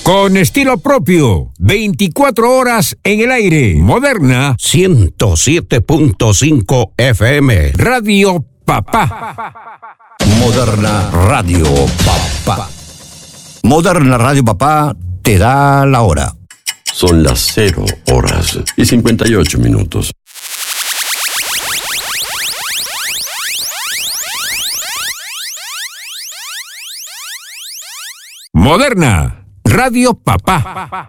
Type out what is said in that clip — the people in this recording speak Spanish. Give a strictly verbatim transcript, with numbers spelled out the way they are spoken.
Con estilo propio, veinticuatro horas en el aire. Moderna ciento siete punto cinco F M. Radio Papá. Moderna Radio Papá. Moderna Radio Papá te da la hora. Son las cero horas y cincuenta y ocho minutos. Moderna Radio Papá.